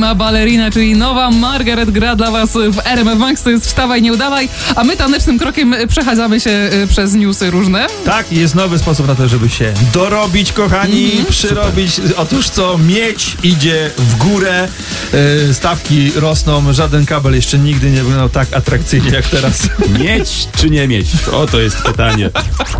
Prima Ballerina, czyli nowa Margaret gra dla was w RMF Max. To jest Wstawaj, nie udawaj, a my tanecznym krokiem przechadzamy się przez newsy różne. Tak, jest nowy sposób na to, żeby się dorobić, kochani, przyrobić. Otóż co, miedź idzie w górę, stawki rosną, żaden kabel jeszcze nigdy nie wyglądał tak atrakcyjnie jak teraz. Mieć czy nie mieć? Oto jest pytanie.